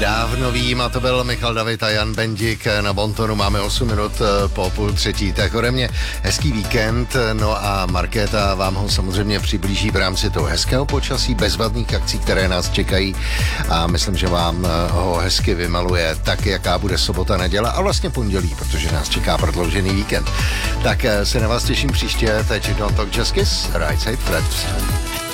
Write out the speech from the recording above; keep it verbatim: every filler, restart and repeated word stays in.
Dávno vím, a to byl Michal David a Jan Bendik na Bontonu. Máme osm minut po půl třetí, tak ode mě hezký víkend. No a Markéta vám ho samozřejmě přiblíží v rámci toho hezkého počasí, bezvadných akcí, které nás čekají, a myslím, že vám ho hezky vymaluje tak, jaká bude sobota, neděle a vlastně pondělí, protože nás čeká prodloužený víkend. Tak se na vás těším příště. Teď Don't Talk Just Kiss, Right Side Fred.